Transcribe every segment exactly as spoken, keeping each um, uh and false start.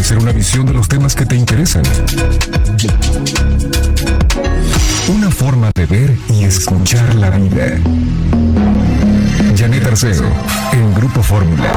ofrecer una visión de los temas que te interesan. Una forma de ver y escuchar la vida. Janet Arceo, en Grupo Fórmula.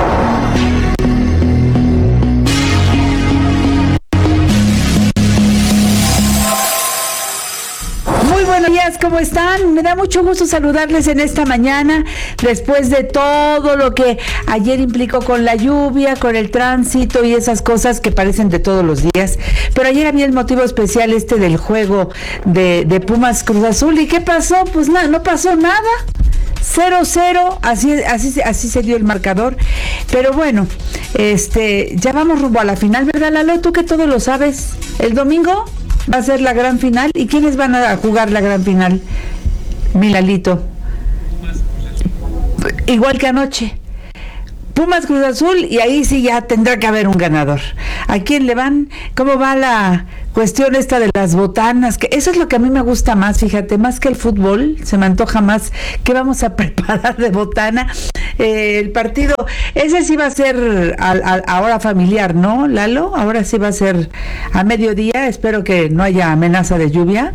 Buenos días, ¿cómo están? Me da mucho gusto saludarles en esta mañana, después de todo lo que ayer implicó con la lluvia, con el tránsito y esas cosas que parecen de todos los días. Pero ayer había el motivo especial este del juego de, de Pumas Cruz Azul. ¿Y qué pasó? Pues nada, no pasó nada. cero cero, así, así, así se dio el marcador. Pero bueno, este, ya vamos rumbo a la final, ¿verdad, Lalo? Tú que todo lo sabes. El domingo va a ser la gran final. ¿Y quiénes van a jugar la gran final, Milalito? Igual que anoche. Pumas Cruz Azul, y ahí sí ya tendrá que haber un ganador. ¿A quién le van? ¿Cómo va la cuestión esta de las botanas? Que eso es lo que a mí me gusta más, fíjate, más que el fútbol, se me antoja más qué vamos a preparar de botana. Eh, el partido, ese sí va a ser a, a, ahora familiar, ¿no, Lalo? Ahora sí va a ser a mediodía, espero que no haya amenaza de lluvia.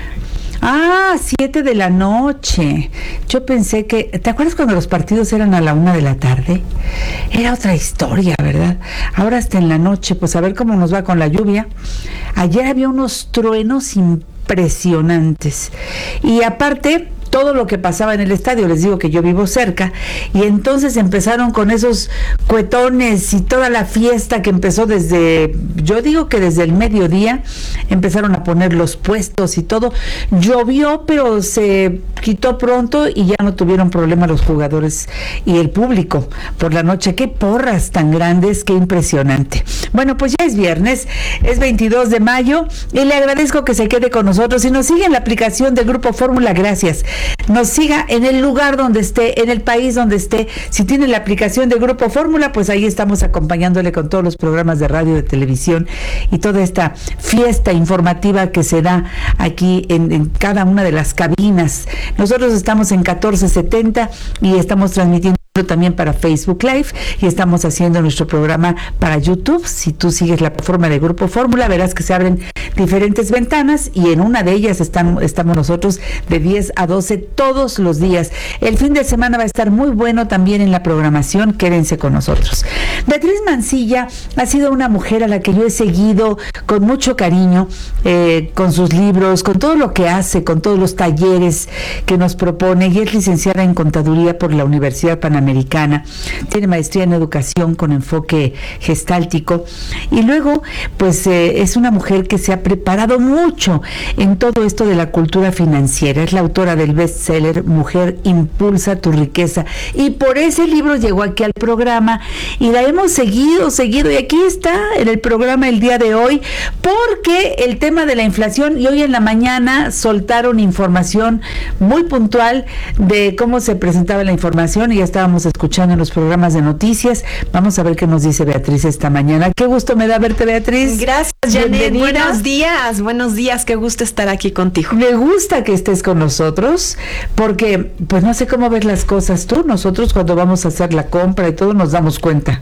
Ah, siete de la noche. Yo pensé que... ¿Te acuerdas cuando los partidos eran a la una de la tarde? Era otra historia, ¿verdad? Ahora hasta en la noche, pues a ver cómo nos va con la lluvia. Ayer había unos truenos impresionantes. Y aparte, todo lo que pasaba en el estadio, les digo que yo vivo cerca, y entonces empezaron con esos cuetones y toda la fiesta que empezó desde, yo digo que desde el mediodía, empezaron a poner los puestos y todo. Llovió, pero se quitó pronto y ya no tuvieron problema los jugadores y el público por la noche. Qué porras tan grandes, qué impresionante. Bueno, pues ya es viernes, es veintidós de mayo, y le agradezco que se quede con nosotros y nos sigue en la aplicación de Grupo Fórmula. Gracias. Nos siga en el lugar donde esté, en el país donde esté. Si tiene la aplicación de Grupo Fórmula, pues ahí estamos acompañándole con todos los programas de radio, de televisión y toda esta fiesta informativa que se da aquí en, en cada una de las cabinas. Nosotros estamos en catorce setenta y estamos transmitiendo también para Facebook Live, y estamos haciendo nuestro programa para YouTube. Si tú sigues la plataforma de Grupo Fórmula, verás que se abren diferentes ventanas, y en una de ellas están, estamos nosotros de diez a doce todos los días. El fin de semana va a estar muy bueno también en la programación, quédense con nosotros. Beatriz Mancilla ha sido una mujer a la que yo he seguido con mucho cariño, eh, con sus libros, con todo lo que hace, con todos los talleres que nos propone, y es licenciada en Contaduría por la Universidad Panamericana. Americana, tiene maestría en educación con enfoque gestáltico, y luego pues eh, es una mujer que se ha preparado mucho en todo esto de la cultura financiera. Es la autora del bestseller Mujer, impulsa tu riqueza, y por ese libro llegó aquí al programa y la hemos seguido, seguido y aquí está en el programa el día de hoy, porque el tema de la inflación, y hoy en la mañana soltaron información muy puntual de cómo se presentaba la información, y ya estábamos escuchando en los programas de noticias. Vamos a ver qué nos dice Beatriz esta mañana. Qué gusto me da verte, Beatriz. Gracias, Janet. Buenos días, buenos días, qué gusto estar aquí contigo. Me gusta que estés con nosotros, porque pues no sé cómo ves las cosas tú. Nosotros cuando vamos a hacer la compra y todo nos damos cuenta.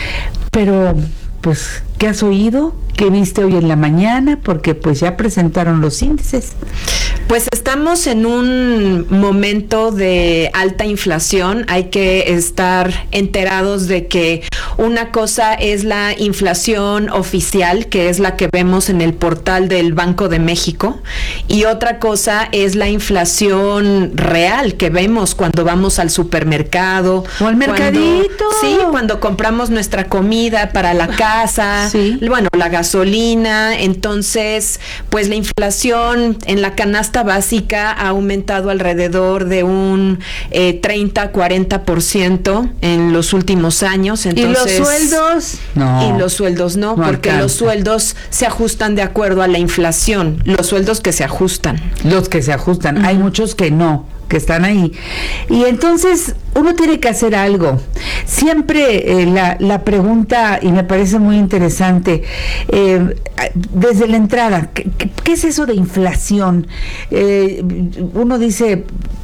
Pero pues, ¿qué has oído? ¿Qué viste hoy en la mañana? Porque pues ya presentaron los índices. Pues estamos en un momento de alta inflación. Hay que estar enterados de que una cosa es la inflación oficial, que es la que vemos en el portal del Banco de México, y otra cosa es la inflación real que vemos cuando vamos al supermercado o al mercadito. Sí, cuando compramos nuestra comida para la casa, sí. Bueno, la gasolina. Entonces, pues la inflación en la canasta básica ha aumentado alrededor de un eh, treinta a cuarenta por ciento en los últimos años. Entonces, ¿y los sueldos? No. Y los sueldos no, no porque alcanza. Los sueldos se ajustan de acuerdo a la inflación. Los sueldos que se ajustan. Los que se ajustan. Uh-huh. Hay muchos que no, que están ahí. Y entonces uno tiene que hacer algo. Siempre eh, la, la pregunta, y me parece muy interesante, eh, desde la entrada, ¿qué, qué es eso de inflación? Eh, uno dice,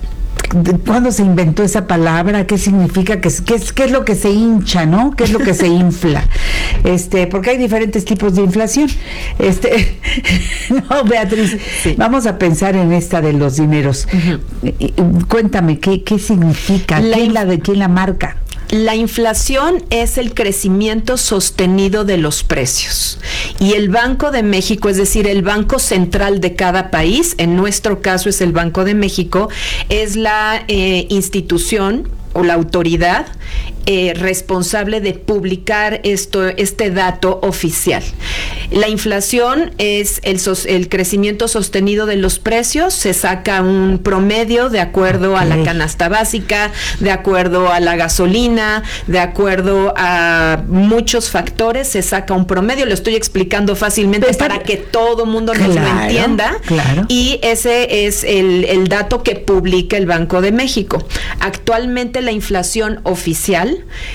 ¿cuándo se inventó esa palabra? ¿Qué significa? ¿Qué, qué, es, ¿Qué es lo que se hincha, no? ¿Qué es lo que se infla? Este, porque hay diferentes tipos de inflación. Este, no, Beatriz, sí. Vamos a pensar en esta de los dineros. Uh-huh. Cuéntame, ¿qué, qué significa? La ¿Quién, la de, ¿Quién la marca? La inflación es el crecimiento sostenido de los precios y el Banco de México, es decir, el Banco Central de cada país, en nuestro caso es el Banco de México, es la eh, institución o la autoridad eh, responsable de publicar esto, este dato oficial. La inflación es el, el crecimiento sostenido de los precios, se saca un promedio de acuerdo okay. a la canasta básica, de acuerdo a la gasolina, de acuerdo a muchos factores, se saca un promedio, lo estoy explicando fácilmente Está, para que todo mundo nos claro, lo entienda, claro. y ese es el, el dato que publica el Banco de México. Actualmente la inflación oficial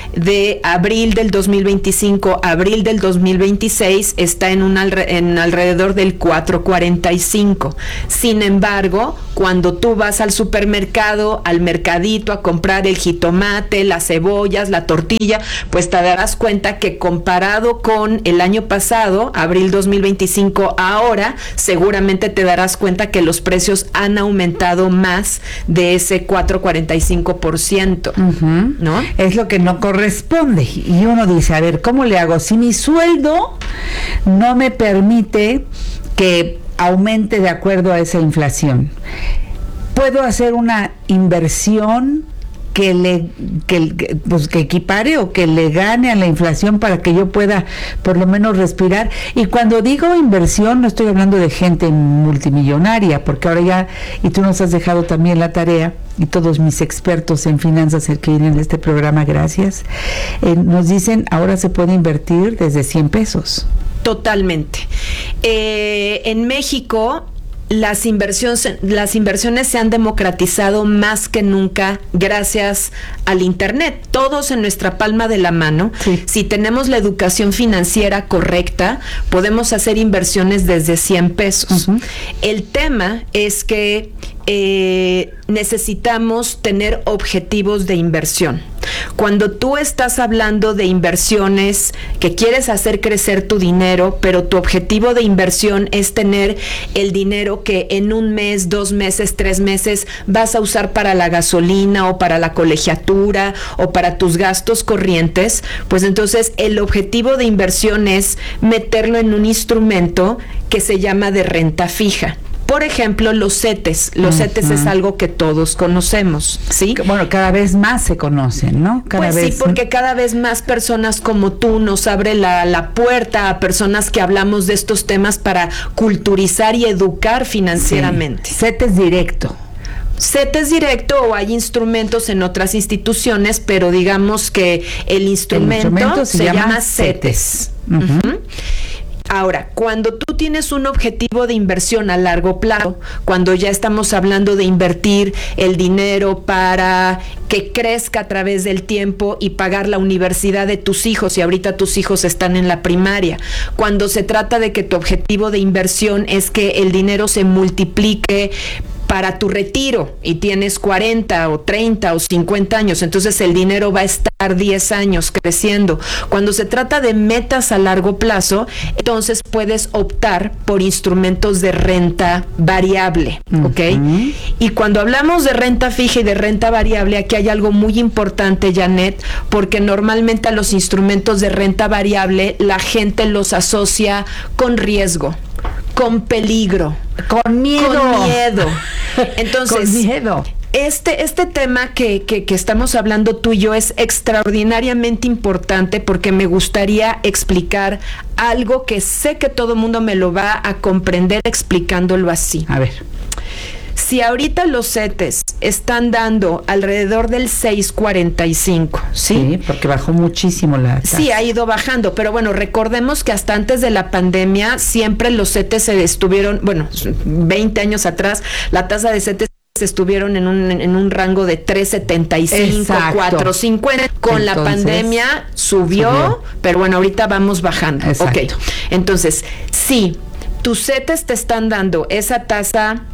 de abril del dos mil veinticinco a abril del dos mil veintiséis está en, un alre- en alrededor del cuatro cuarenta y cinco. Sin embargo, cuando tú vas al supermercado, al mercadito a comprar el jitomate, las cebollas, la tortilla, pues te darás cuenta que comparado con el año pasado, abril dos mil veinticinco, ahora seguramente te darás cuenta que los precios han aumentado más de ese cuatro cuarenta y cinco por ciento. Uh-huh. ¿No? Es lo que no corresponde. Y uno dice, a ver, ¿cómo le hago? Si mi sueldo no me permite que aumente de acuerdo a esa inflación, ¿puedo hacer una inversión que le que, pues que equipare o que le gane a la inflación para que yo pueda por lo menos respirar? Y cuando digo inversión no estoy hablando de gente multimillonaria, porque ahora ya, y tú nos has dejado también la tarea, y todos mis expertos en finanzas el que vienen de este programa, gracias, eh, nos dicen ahora se puede invertir desde cien pesos. Totalmente. Eh, en México Las inversiones, las inversiones se han democratizado más que nunca gracias al Internet. Todos en nuestra palma de la mano. Sí. Si tenemos la educación financiera correcta, podemos hacer inversiones desde cien pesos. Uh-huh. El tema es que eh, necesitamos tener objetivos de inversión. Cuando tú estás hablando de inversiones, que quieres hacer crecer tu dinero, pero tu objetivo de inversión es tener el dinero que en un mes, dos meses, tres meses vas a usar para la gasolina o para la colegiatura o para tus gastos corrientes, pues entonces el objetivo de inversión es meterlo en un instrumento que se llama de renta fija. Por ejemplo, los CETES. Los uh-huh. CETES es algo que todos conocemos, ¿sí? Bueno, cada vez más se conocen, ¿no? Cada pues vez... sí, porque cada vez más personas como tú nos abre la, la puerta a personas que hablamos de estos temas para culturizar y educar financieramente. Sí. CETES directo. CETES directo, o hay instrumentos en otras instituciones, pero digamos que el instrumento, el instrumento se, se llama, llama CETES. Uh-huh. Uh-huh. Ahora, cuando tú tienes un objetivo de inversión a largo plazo, cuando ya estamos hablando de invertir el dinero para que crezca a través del tiempo y pagar la universidad de tus hijos, y ahorita tus hijos están en la primaria, cuando se trata de que tu objetivo de inversión es que el dinero se multiplique para tu retiro y tienes cuarenta o treinta o cincuenta años, entonces el dinero va a estar diez años creciendo. Cuando se trata de metas a largo plazo, entonces puedes optar por instrumentos de renta variable, ¿ok? Uh-huh. Y cuando hablamos de renta fija y de renta variable, aquí hay algo muy importante, Janet, porque normalmente a los instrumentos de renta variable la gente los asocia con riesgo, con peligro, con miedo. Con miedo. Entonces, con miedo. Este, este tema que, que, que estamos hablando tú y yo es extraordinariamente importante, porque me gustaría explicar algo que sé que todo el mundo me lo va a comprender explicándolo así. A ver. Si ahorita los CETES están dando alrededor del seis cuarenta y cinco, ¿sí? Sí, porque bajó muchísimo la tasa. Sí, ha ido bajando, pero bueno, recordemos que hasta antes de la pandemia siempre los CETES se estuvieron, bueno, veinte años atrás, la tasa de CETES estuvieron en un en un rango de tres setenta y cinco, cuatro cincuenta. Con entonces, la pandemia subió, subió, pero bueno, ahorita vamos bajando. Exacto. Ok, entonces, sí, tus CETES te están dando esa tasa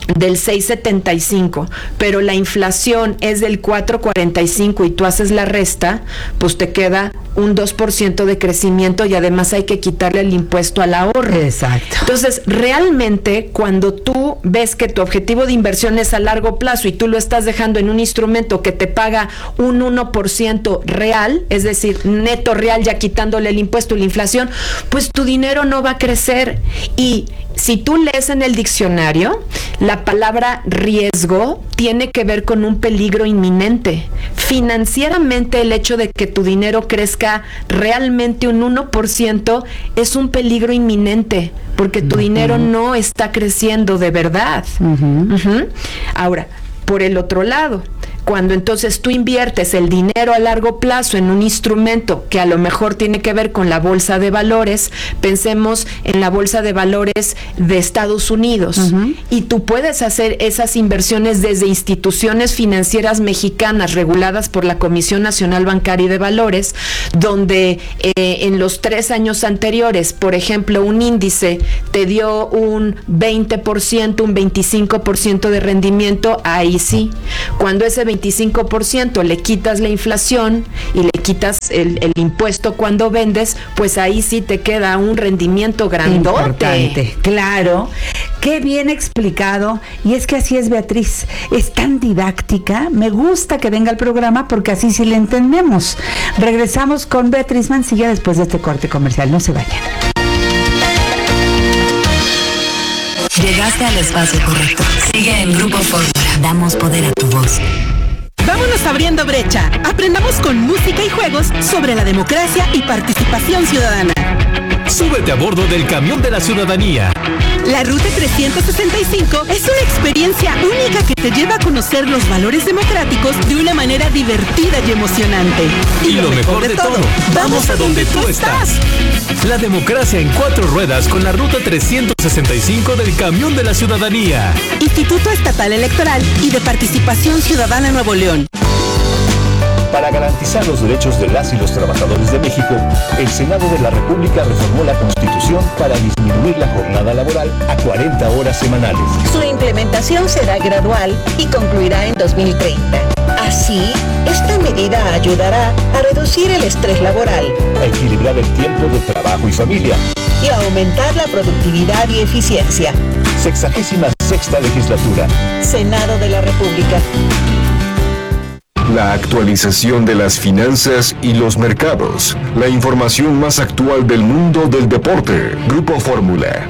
del seis setenta y cinco, pero la inflación es del cuatro cuarenta y cinco y tú haces la resta, pues te queda un dos por ciento de crecimiento y además hay que quitarle el impuesto al ahorro. Exacto. Entonces, realmente, cuando tú ves que tu objetivo de inversión es a largo plazo y tú lo estás dejando en un instrumento que te paga un uno por ciento real, es decir, neto real, ya quitándole el impuesto y la inflación, pues tu dinero no va a crecer. Y si tú lees en el diccionario, la palabra riesgo tiene que ver con un peligro inminente. Financieramente, el hecho de que tu dinero crezca realmente un uno por ciento es un peligro inminente, porque tu uh-huh. dinero no está creciendo de verdad. Uh-huh. Uh-huh. Ahora, por el otro lado, cuando entonces tú inviertes el dinero a largo plazo en un instrumento que a lo mejor tiene que ver con la bolsa de valores, pensemos en la bolsa de valores de Estados Unidos, uh-huh. y tú puedes hacer esas inversiones desde instituciones financieras mexicanas reguladas por la Comisión Nacional Bancaria y de Valores, donde eh, en los tres años anteriores, por ejemplo, un índice te dio un veinte por ciento, un veinticinco por ciento de rendimiento, ahí sí. Cuando ese veinticinco por ciento le quitas la inflación y le quitas el, el impuesto cuando vendes, pues ahí sí te queda un rendimiento grandote. Importante, claro. Qué bien explicado. Y es que así es Beatriz. Es tan didáctica. Me gusta que venga al programa porque así sí le entendemos. Regresamos con Beatriz Mancilla después de este corte comercial. No se vayan. Llegaste al espacio correcto. Sigue en Grupo Fórmula. Damos poder a tu voz. Vámonos abriendo brecha. Aprendamos con música y juegos sobre la democracia y participación ciudadana. Súbete a bordo del camión de la ciudadanía. La Ruta trescientos sesenta y cinco es una experiencia única que te lleva a conocer los valores democráticos de una manera divertida y emocionante. Y, y lo, lo mejor, mejor de todo, vamos a donde tú estás. La democracia en cuatro ruedas con la Ruta trescientos sesenta y cinco del camión de la ciudadanía. Instituto Estatal Electoral y de Participación Ciudadana Nuevo León. Para garantizar los derechos de las y los trabajadores de México, el Senado de la República reformó la Constitución para disminuir la jornada laboral a cuarenta horas semanales. Su implementación será gradual y concluirá en dos mil treinta. Así, esta medida ayudará a reducir el estrés laboral, a equilibrar el tiempo de trabajo y familia y a aumentar la productividad y eficiencia. Sexagésima sexta legislatura. Senado de la República. La actualización de las finanzas y los mercados. La información más actual del mundo del deporte. Grupo Fórmula.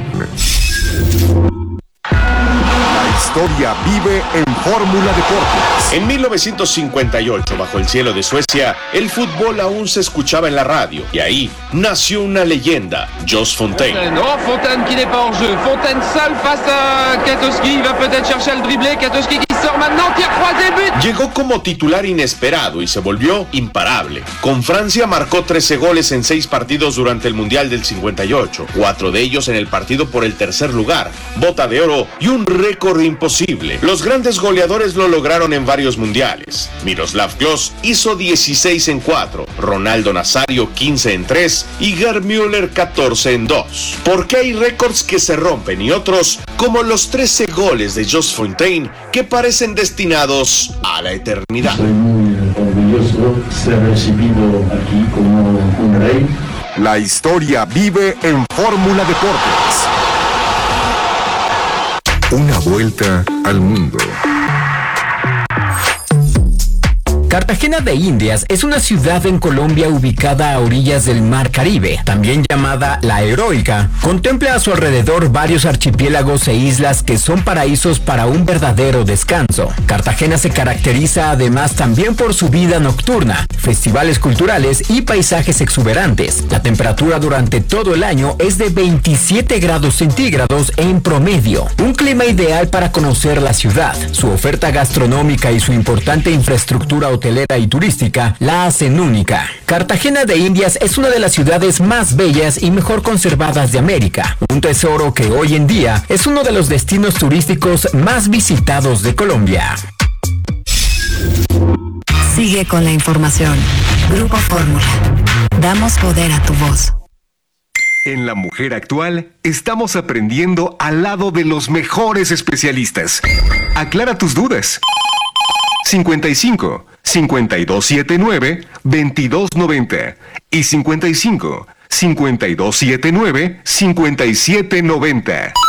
La historia vive en Fórmula Deportes. En mil novecientos cincuenta y ocho, bajo el cielo de Suecia, el fútbol aún se escuchaba en la radio. Y ahí nació una leyenda, Jos Fontaine. Oh, Fontaine qui n'est pas en jeu. Fontaine seul face a Katowski. Il va peut-être chercher el dribbler. Katowski qui sort maintenant. Tire croisé, but. Llegó como titular inesperado y se volvió imparable. Con Francia marcó trece goles en seis partidos durante el Mundial del cincuenta y ocho. Cuatro de ellos en el partido por el tercer lugar, bota de oro y un récord imposible. Los grandes goleadores lo lograron en varios mundiales. Miroslav Klose hizo dieciséis en cuatro, Ronaldo Nazario quince en tres y Gerd Müller catorce en dos. Porque hay récords que se rompen y otros, como los trece goles de Jos Fontaine, que parecen destinados a la eternidad. Soy muy orgulloso de ser recibido aquí como un rey. La historia vive en Fórmula Deportes. Una vuelta al mundo. Cartagena de Indias es una ciudad en Colombia ubicada a orillas del Mar Caribe, también llamada La Heroica. Contempla a su alrededor varios archipiélagos e islas que son paraísos para un verdadero descanso. Cartagena se caracteriza además también por su vida nocturna, festivales culturales y paisajes exuberantes. La temperatura durante todo el año es de veintisiete grados centígrados en promedio. Un clima ideal para conocer la ciudad. Su oferta gastronómica y su importante infraestructura hotelera y turística la hacen única. Cartagena de Indias es una de las ciudades más bellas y mejor conservadas de América, un tesoro que hoy en día es uno de los destinos turísticos más visitados de Colombia. Sigue con la información. Grupo Fórmula. Damos poder a tu voz. En La Mujer Actual, estamos aprendiendo al lado de los mejores especialistas. Aclara tus dudas. cincuenta y cinco, cincuenta y dos setenta y nueve, veintidós noventa y cincuenta y cinco, cincuenta y dos setenta y nueve, cincuenta y siete noventa.